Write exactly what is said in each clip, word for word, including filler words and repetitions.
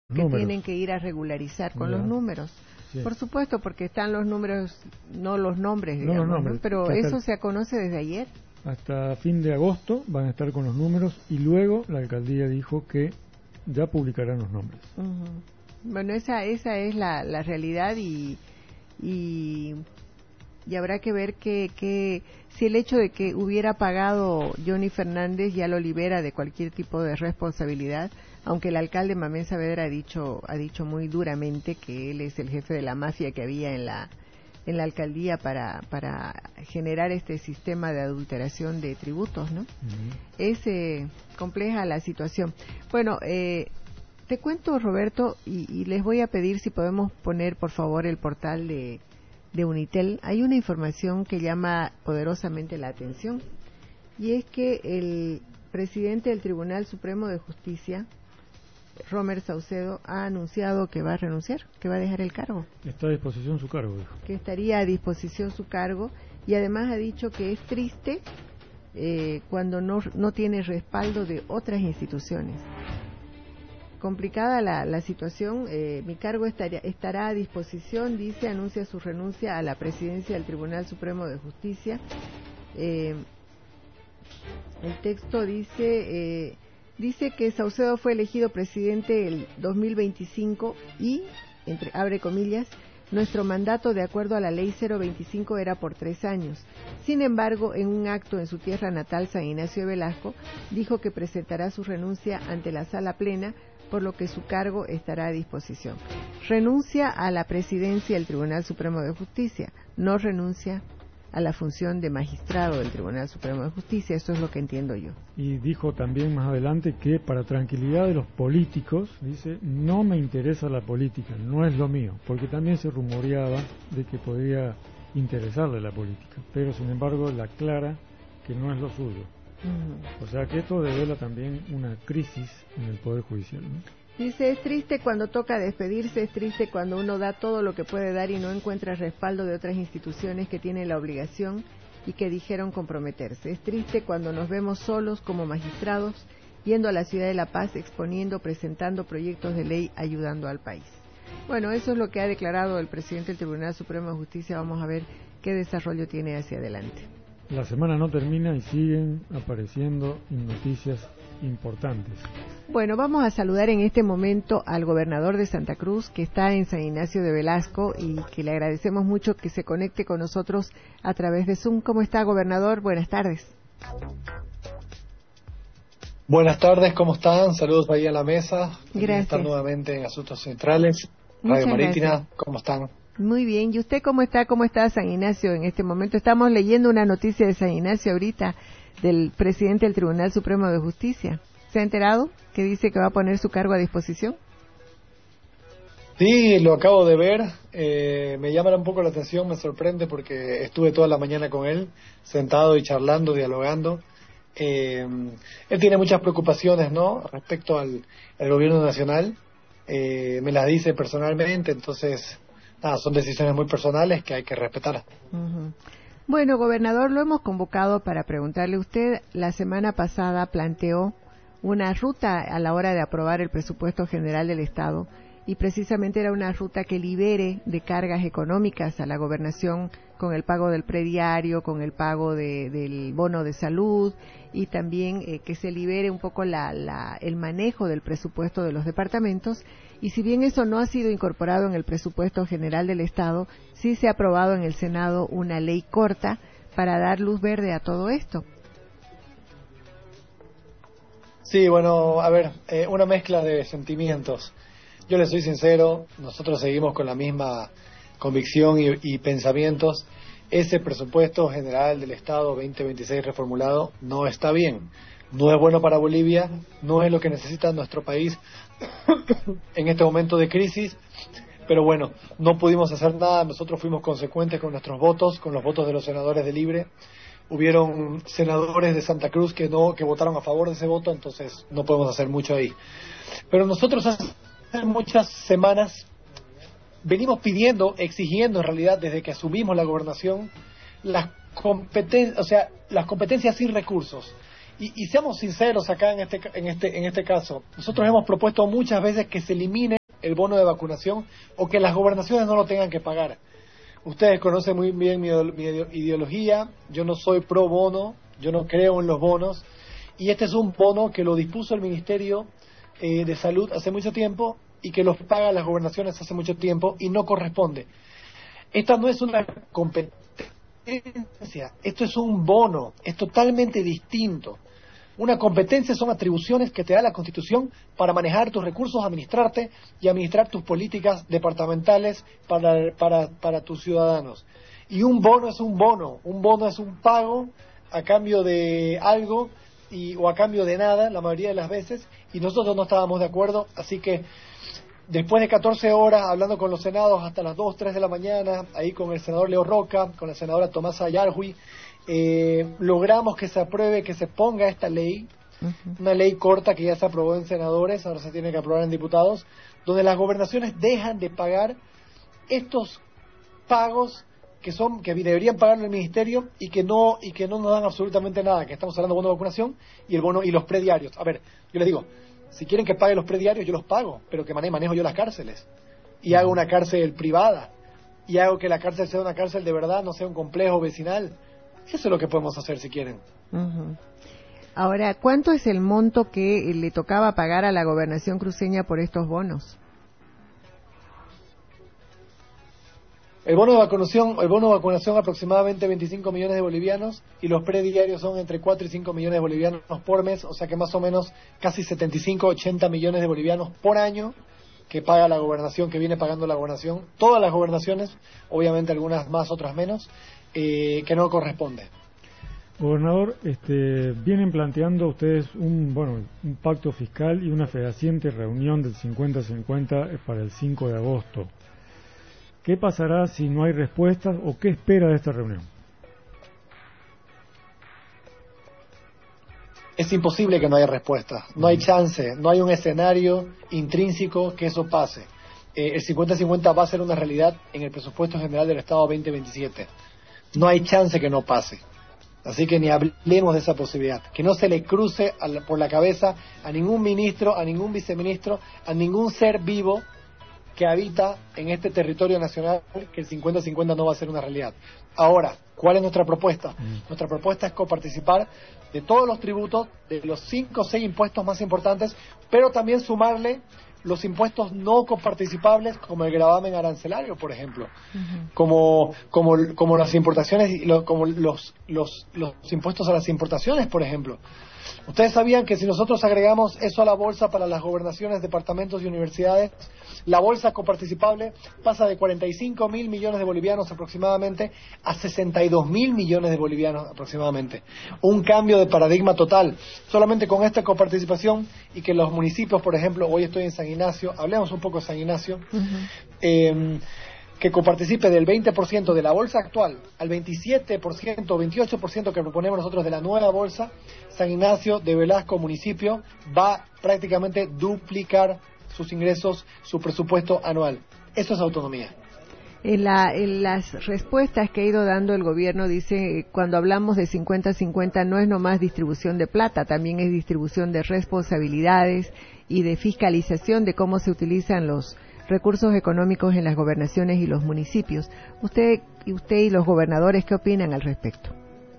que números. tienen que ir a regularizar con Ya. los números. Sí. Por supuesto, porque están los números, no los nombres, No digamos, los nombres, ¿no? Pero que hasta eso el- se conoce desde ayer. Hasta fin de agosto van a estar con los números y luego la alcaldía dijo que ya publicarán los nombres. Ujú. Bueno, esa esa es la, la realidad y, y y habrá que ver que, que si el hecho de que hubiera pagado Johnny Fernández ya lo libera de cualquier tipo de responsabilidad, aunque el alcalde Mamén Saavedra ha dicho ha dicho muy duramente que él es el jefe de la mafia que había en la en la alcaldía para para generar este sistema de adulteración de tributos, ¿no? Uh-huh. Es eh, compleja la situación. Bueno, eh, te cuento, Roberto, y, y les voy a pedir si podemos poner, por favor, el portal de, de Unitel. Hay una información que llama poderosamente la atención, y es que el presidente del Tribunal Supremo de Justicia, Romer Saucedo, ha anunciado que va a renunciar, que va a dejar el cargo, Está a disposición su cargo, dijo. que estaría a disposición su cargo, y además ha dicho que es triste eh, cuando no, no tiene respaldo de otras instituciones. Complicada la, la situación, eh, mi cargo estaría, estará a disposición, dice, anuncia su renuncia a la presidencia del Tribunal Supremo de Justicia. Eh, el texto dice, eh, dice que Saucedo fue elegido presidente el dos mil veinticinco y, entre abre comillas, nuestro mandato de acuerdo a la ley cero veinticinco era por tres años. Sin embargo, en un acto en su tierra natal, San Ignacio de Velasco, dijo que presentará su renuncia ante la sala plena, por lo que su cargo estará a disposición. Renuncia a la presidencia del Tribunal Supremo de Justicia, no renuncia a la función de magistrado del Tribunal Supremo de Justicia, eso es lo que entiendo yo. Y dijo también más adelante que para tranquilidad de los políticos, dice, no me interesa la política, no es lo mío, porque también se rumoreaba de que podría interesarle la política, pero sin embargo la aclara que no es lo suyo. Uh-huh. O sea que esto devela también una crisis en el Poder Judicial, ¿no? Dice, es triste cuando toca despedirse, es triste cuando uno da todo lo que puede dar y no encuentra respaldo de otras instituciones que tienen la obligación y que dijeron comprometerse. Es triste cuando nos vemos solos como magistrados, yendo a la ciudad de La Paz, exponiendo, presentando proyectos de ley, ayudando al país. Bueno, eso es lo que ha declarado el presidente del Tribunal Supremo de Justicia. Vamos a ver qué desarrollo tiene hacia adelante. La semana no termina y siguen apareciendo noticias importantes. Bueno, vamos a saludar en este momento al gobernador de Santa Cruz, que está en San Ignacio de Velasco, y que le agradecemos mucho que se conecte con nosotros a través de Zoom. ¿Cómo está, gobernador? Buenas tardes. Buenas tardes, ¿cómo están? Saludos ahí a la mesa. Gracias. Estar nuevamente en Asuntos Centrales. Muchas Radio Marítima, gracias. ¿cómo están? Muy bien. ¿Y usted cómo está? ¿Cómo está San Ignacio en este momento? Estamos leyendo una noticia de San Ignacio ahorita del presidente del Tribunal Supremo de Justicia. ¿Se ha enterado? Que dice que va a poner su cargo a disposición. Sí, lo acabo de ver. Eh, me llama un poco la atención, me sorprende porque estuve toda la mañana con él, sentado y charlando, dialogando. Eh, él tiene muchas preocupaciones, ¿no?, respecto al, al gobierno nacional. Eh, me las dice personalmente, entonces, nada, son decisiones muy personales que hay que respetar. Uh-huh. Bueno, gobernador, lo hemos convocado para preguntarle. Usted la semana pasada planteó una ruta a la hora de aprobar el presupuesto general del Estado, y precisamente era una ruta que libere de cargas económicas a la gobernación con el pago del prediario, con el pago de, del bono de salud, y también eh, que se libere un poco la, la, el manejo del presupuesto de los departamentos. Y si bien eso no ha sido incorporado en el presupuesto general del Estado, sí se ha aprobado en el Senado una ley corta para dar luz verde a todo esto. Sí, bueno, a ver, eh, una mezcla de sentimientos. Yo le soy sincero, nosotros seguimos con la misma convicción y, y pensamientos. Ese presupuesto general del Estado veinte veintiséis reformulado no está bien. No es bueno para Bolivia, no es lo que necesita nuestro país en este momento de crisis. Pero bueno, no pudimos hacer nada, nosotros fuimos consecuentes con nuestros votos, con los votos de los senadores de Libre. Hubieron senadores de Santa Cruz que no que votaron a favor de ese voto, entonces no podemos hacer mucho ahí. Pero nosotros hace muchas semanas venimos pidiendo, exigiendo en realidad desde que asumimos la gobernación las competencias, o sea, las competencias sin recursos. Y, y seamos sinceros acá en este en este en este caso, nosotros hemos propuesto muchas veces que se elimine el bono de vacunación o que las gobernaciones no lo tengan que pagar. Ustedes conocen muy bien mi, mi ideología, yo no soy pro bono, yo no creo en los bonos, y este es un bono que lo dispuso el Ministerio eh, de Salud hace mucho tiempo y que los pagan las gobernaciones hace mucho tiempo y no corresponde. Esta no es una competencia, esto es un bono, es totalmente distinto. Una competencia son atribuciones que te da la Constitución para manejar tus recursos, administrarte y administrar tus políticas departamentales para, para, para tus ciudadanos. Y un bono es un bono, un bono es un pago a cambio de algo y, o a cambio de nada, la mayoría de las veces, y nosotros no estábamos de acuerdo, así que después de catorce horas hablando con los senados hasta las dos, tres de la mañana, ahí con el senador Leo Roca, con la senadora Tomasa Ayarhui, eh, logramos que se apruebe, que se ponga esta ley, uh-huh. una ley corta que ya se aprobó en senadores, ahora se tiene que aprobar en diputados, donde las gobernaciones dejan de pagar estos pagos que son que deberían pagarlo el ministerio y que no y que no nos dan absolutamente nada, que estamos hablando del bono de vacunación y el bono y los prediarios. A ver, yo les digo, si quieren que pague los prediarios, yo los pago, pero que manejo, manejo yo las cárceles. Y hago una cárcel privada. Y hago que la cárcel sea una cárcel de verdad, no sea un complejo vecinal. Eso es lo que podemos hacer si quieren. Uh-huh. Ahora, ¿cuánto es el monto que le tocaba pagar a la gobernación cruceña por estos bonos? El bono de vacunación, el bono de vacunación aproximadamente veinticinco millones de bolivianos y los prediarios son entre cuatro y cinco millones de bolivianos por mes, o sea que más o menos casi setenta y cinco, ochenta millones de bolivianos por año que paga la gobernación, que viene pagando la gobernación, todas las gobernaciones, obviamente algunas más, otras menos, eh, que no corresponde. Gobernador, este, vienen planteando ustedes un bueno un pacto fiscal y una fehaciente reunión del cincuenta cincuenta para el cinco de agosto. ¿Qué pasará si no hay respuestas o qué espera de esta reunión? Es imposible que no haya respuestas, no hay chance, no hay un escenario intrínseco que eso pase. Eh, el cincuenta cincuenta va a ser una realidad en el presupuesto general del Estado veinte veintisiete. No hay chance que no pase. Así que ni hablemos de esa posibilidad. Que no se le cruce a la, por la cabeza a ningún ministro, a ningún viceministro, a ningún ser vivo que habita en este territorio nacional, que el cincuenta cincuenta no va a ser una realidad. Ahora, ¿cuál es nuestra propuesta? Mm. Nuestra propuesta es coparticipar de todos los tributos, de los cinco o seis impuestos más importantes, pero también sumarle los impuestos no coparticipables, como el gravamen arancelario, por ejemplo, uh-huh. como como como las importaciones y lo, como los los los impuestos a las importaciones, por ejemplo. Ustedes sabían que si nosotros agregamos eso a la bolsa para las gobernaciones, departamentos y universidades, la bolsa coparticipable pasa de cuarenta y cinco mil millones de bolivianos aproximadamente a sesenta y dos mil millones de bolivianos aproximadamente. Un cambio de paradigma total. Solamente con esta coparticipación y que los municipios, por ejemplo, hoy estoy en San Ignacio, hablemos un poco de San Ignacio, uh-huh. eh, que coparticipe del veinte por ciento de la bolsa actual al veintisiete por ciento o veintiocho por ciento que proponemos nosotros de la nueva bolsa, San Ignacio de Velasco, municipio, va prácticamente duplicar sus ingresos, su presupuesto anual. Eso es autonomía. En, la, en las respuestas que ha ido dando el gobierno dice, cuando hablamos de cincuenta cincuenta no es nomás distribución de plata, también es distribución de responsabilidades y de fiscalización de cómo se utilizan los recursos económicos en las gobernaciones y los municipios. Usted, usted y los gobernadores, ¿qué opinan al respecto?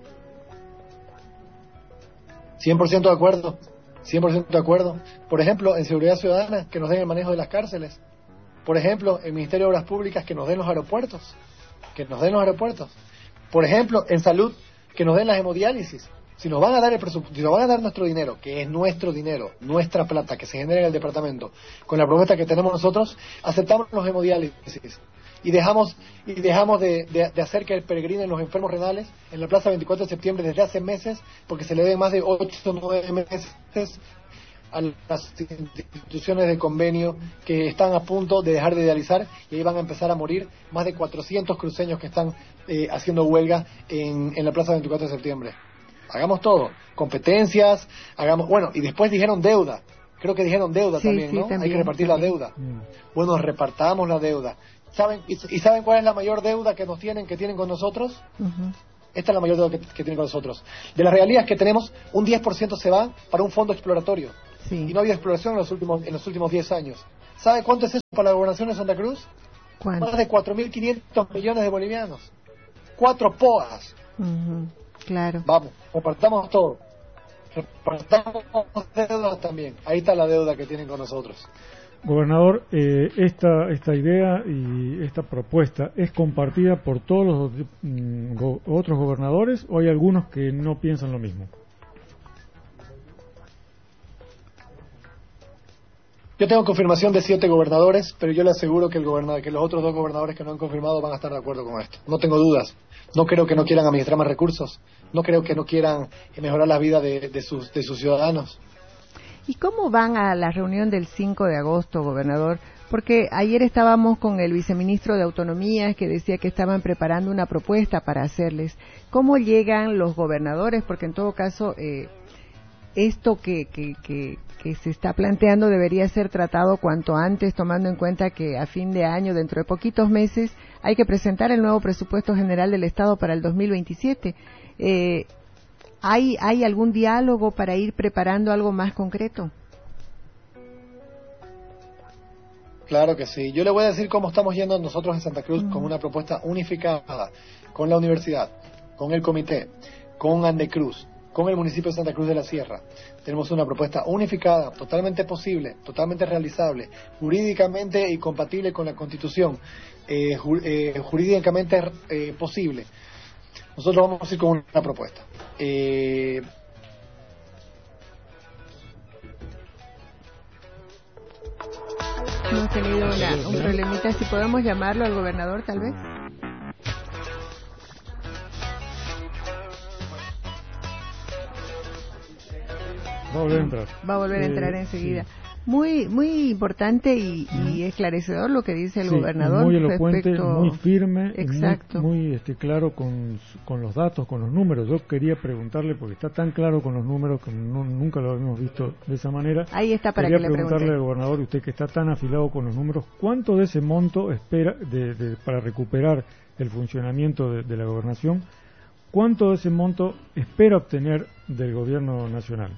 cien por ciento de acuerdo, cien por ciento de acuerdo. Por ejemplo, en seguridad ciudadana, que nos den el manejo de las cárceles. Por ejemplo, el Ministerio de Obras Públicas, que nos den los aeropuertos, que nos den los aeropuertos. Por ejemplo, en salud, que nos den las hemodiálisis. Si nos van a dar el presupuesto, si nos van a dar nuestro dinero, que es nuestro dinero, nuestra plata, que se genera en el departamento, con la propuesta que tenemos nosotros, aceptamos los hemodiálisis y dejamos y dejamos de, de, de hacer que peregrinen los enfermos renales en la Plaza veinticuatro de septiembre desde hace meses, porque se le deben más de ocho o nueve meses a las instituciones de convenio que están a punto de dejar de dializar y ahí van a empezar a morir más de cuatrocientos cruceños que están eh, haciendo huelga en, en la Plaza veinticuatro de septiembre. Hagamos todo, competencias, hagamos, bueno, y después dijeron deuda, creo que dijeron deuda sí, también, sí, ¿no? También, Hay que repartir también. la deuda. Mm. Bueno, repartamos la deuda. ¿Saben y, y saben cuál es la mayor deuda que nos tienen, que tienen con nosotros? Uh-huh. Esta es la mayor deuda que, que tienen con nosotros. De las regalías que tenemos, un diez por ciento se va para un fondo exploratorio. Sí. Y no había exploración en los últimos en los últimos diez años. ¿Sabe cuánto es eso para la gobernación de Santa Cruz? ¿Cuánto? Más de cuatro mil quinientos millones de bolivianos. Cuatro P O As. Uh-huh. Claro. Vamos, repartamos todo. Repartamos deudas también. Ahí está la deuda que tienen con nosotros. Gobernador, eh, esta esta idea y esta propuesta es compartida por todos los mm, go- otros gobernadores, o hay algunos que no piensan lo mismo. Yo tengo confirmación de siete gobernadores, pero yo le aseguro que el gobernador, que los otros dos gobernadores que no han confirmado van a estar de acuerdo con esto. No tengo dudas. No creo que no quieran administrar más recursos. No creo que no quieran mejorar la vida de, de sus de sus ciudadanos. ¿Y cómo van a la reunión del cinco de agosto, gobernador? Porque ayer estábamos con el viceministro de Autonomía que decía que estaban preparando una propuesta para hacerles. ¿Cómo llegan los gobernadores? Porque en todo caso, eh, esto que, que, que, que se está planteando debería ser tratado cuanto antes, tomando en cuenta que a fin de año, dentro de poquitos meses, hay que presentar el nuevo presupuesto general del Estado para el dos mil veintisiete. Eh, ¿hay, ¿Hay algún diálogo para ir preparando algo más concreto? Claro que sí. Yo le voy a decir cómo estamos yendo nosotros en Santa Cruz, mm. con una propuesta unificada, con la universidad, con el comité, con Andecruz, con el municipio de Santa Cruz de la Sierra. Tenemos una propuesta unificada, totalmente posible, totalmente realizable, jurídicamente y compatible con la Constitución, eh, ju eh, jurídicamente eh, posible. Nosotros vamos a ir con una propuesta. Eh, Hemos tenido una, un problemita, si podemos llamarlo al gobernador tal vez. Va a volver a entrar. Va a volver a entrar eh, enseguida. Sí. Muy muy importante y, y esclarecedor lo que dice el sí, gobernador. Muy elocuente, respecto... muy firme, exacto. muy, muy este, claro con, con los datos, con los números. Yo quería preguntarle, porque está tan claro con los números que no, nunca lo habíamos visto de esa manera. Ahí está para quería que le pregunte. preguntarle al gobernador, usted que está tan afilado con los números, ¿cuánto de ese monto espera de, de, para recuperar el funcionamiento de, de la gobernación? ¿Cuánto de ese monto espera obtener del gobierno nacional?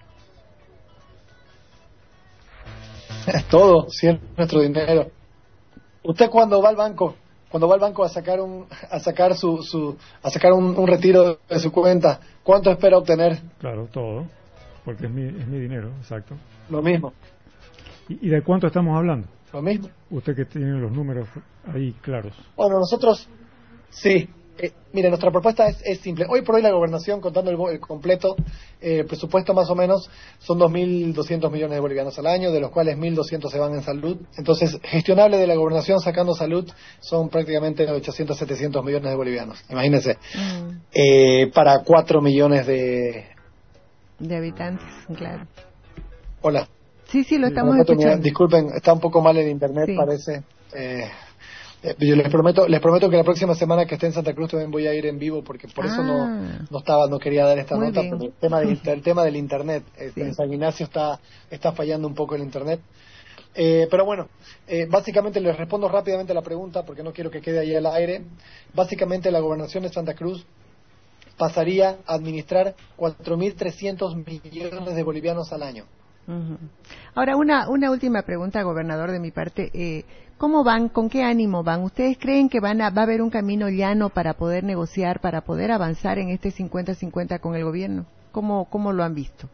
Todo, si es nuestro dinero. Usted cuando va al banco, cuando va al banco a sacar un, a sacar su, su a sacar un, un retiro de su cuenta, ¿cuánto espera obtener? Claro, todo, porque es mi, es mi dinero, exacto. Lo mismo. ¿Y, y de cuánto estamos hablando? Lo mismo. Usted que tiene los números ahí claros. Bueno, nosotros, sí. Eh, mire, nuestra propuesta es, es simple. Hoy por hoy la gobernación, contando el, el completo eh, presupuesto más o menos, son dos mil doscientos millones de bolivianos al año, de los cuales mil doscientos se van en salud. Entonces, gestionable de la gobernación sacando salud son prácticamente ochocientos, setecientos millones de bolivianos. Imagínense. Mm. Eh, para cuatro millones de... De habitantes, claro. Hola. Sí, sí, lo estamos escuchando. Disculpen, está un poco mal el internet, sí. Parece... Eh, Yo les prometo, les prometo que la próxima semana que esté en Santa Cruz también voy a ir en vivo, porque por ah, eso no, no estaba, no quería dar esta nota, por el tema, de, el tema del internet. Sí. En San Ignacio está, está fallando un poco el internet. Eh, pero bueno, eh, básicamente les respondo rápidamente a la pregunta, porque no quiero que quede ahí al aire. Básicamente la gobernación de Santa Cruz pasaría a administrar cuatro mil trescientos millones de bolivianos al año. Uh-huh. Ahora, una, una última pregunta, gobernador, de mi parte. Eh, ¿Cómo van? ¿Con qué ánimo van? ¿Ustedes creen que van a, va a haber un camino llano para poder negociar, para poder avanzar en este cincuenta cincuenta con el gobierno? ¿Cómo, cómo lo han visto?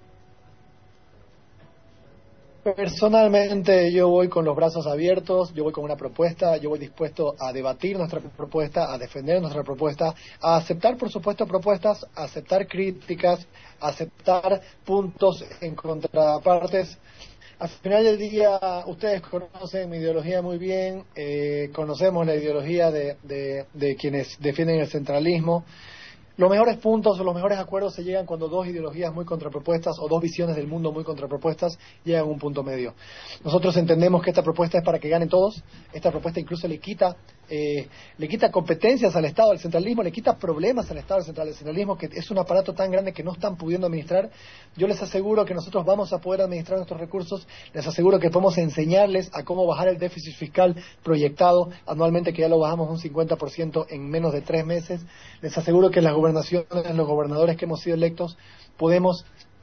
Personalmente yo voy con los brazos abiertos, yo voy con una propuesta, yo voy dispuesto a debatir nuestra propuesta, a defender nuestra propuesta, a aceptar por supuesto propuestas, a aceptar críticas, a aceptar puntos en contrapartes. Al final del día ustedes conocen mi ideología muy bien, eh, conocemos la ideología de, de, de quienes defienden el centralismo. Los mejores puntos o los mejores acuerdos se llegan cuando dos ideologías muy contrapropuestas o dos visiones del mundo muy contrapropuestas llegan a un punto medio. Nosotros entendemos que esta propuesta es para que ganen todos. Esta propuesta incluso le quita eh, le quita competencias al Estado, al centralismo, le quita problemas al Estado, al centralismo, que es un aparato tan grande que no están pudiendo administrar. Yo les aseguro que nosotros vamos a poder administrar nuestros recursos, les aseguro que podemos enseñarles a cómo bajar el déficit fiscal proyectado anualmente, que ya lo bajamos un cincuenta por ciento en menos de tres meses. Les aseguro que las gobernaciones, los gobernadores que hemos sido electos, podemos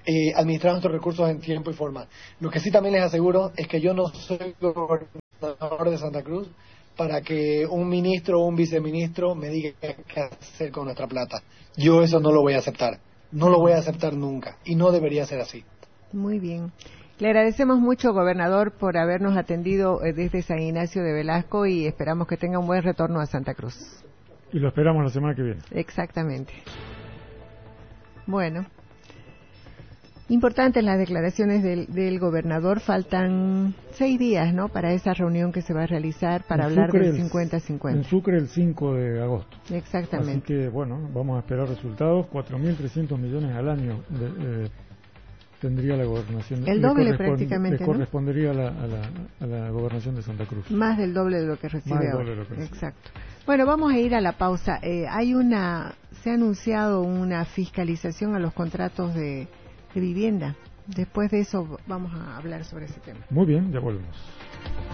eh, administrar nuestros recursos en tiempo y forma. Lo que sí también les aseguro es que yo no soy gobernador de Santa Cruz para que un ministro o un viceministro me diga qué hacer con nuestra plata. Yo eso no lo voy a aceptar. No lo voy a aceptar nunca. Y no debería ser así. Muy bien. Le agradecemos mucho, gobernador, por habernos atendido desde San Ignacio de Velasco y esperamos que tenga un buen retorno a Santa Cruz. Y lo esperamos la semana que viene. Exactamente. Bueno, importantes las declaraciones del, del gobernador. Faltan seis días, ¿no?, para esa reunión que se va a realizar para en hablar Sucre del el, cincuenta cincuenta. En Sucre el cinco de agosto. Exactamente. Así que, bueno, vamos a esperar resultados. cuatro mil trescientos millones al año de, eh, tendría la gobernación. El doble prácticamente, le correspondería, ¿no?, a, la, a, la, a la gobernación de Santa Cruz. Más del doble de lo que recibe Más del ahora. doble de lo que recibe. Exacto. Bueno, vamos a ir a la pausa. Eh, hay una, se ha anunciado una fiscalización a los contratos de, de vivienda. Después de eso vamos a hablar sobre ese tema. Muy bien, ya volvemos.